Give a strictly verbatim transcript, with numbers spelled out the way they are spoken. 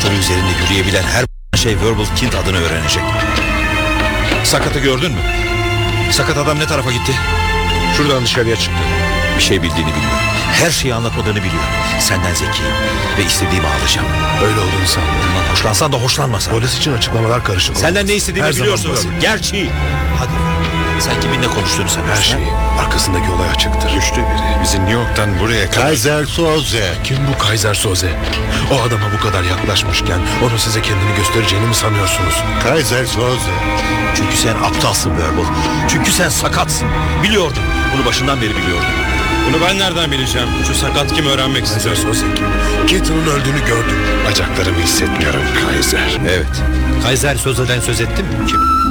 ayakları üzerinde yürüyebilen her şey Verbal Kint adını öğrenecek. Sakat'ı gördün mü? Sakat adam ne tarafa gitti? Şuradan dışarıya çıktı. Bir şey bildiğini biliyor. Her şeyi anlatmadığını biliyor. Senden zekiyim ve istediğimi alacağım. Öyle olduğunu sanmıyorum. Bundan hoşlansan da hoşlanmasan. Polis için açıklamalar karışık. Senden ne istediğimi Her zaman biliyorsun. basit. Gerçeği. Hadi. Sen kiminle konuştuğunu sanıyorsun. Her şey arkasındaki olay açıktır. Güçlü biri. Bizi New York'tan buraya kadar... Kaiser Soze. Kim bu Kaiser Soze? O adama bu kadar yaklaşmışken onun size kendini göstereceğini mi sanıyorsunuz? Kaiser Soze. Çünkü sen aptalsın Verbal. Çünkü sen sakatsın. Biliyordum. Bunu başından beri biliyordum. Bunu ben nereden bileceğim? Şu sakat kim öğrenmek Kaiser istiyor? Soze kim? Keaton'un öldüğünü gördüm. Bacaklarımı hissetmiyorum Kaiser. Evet. Kaiser Söze'den söz ettim mi? Kim?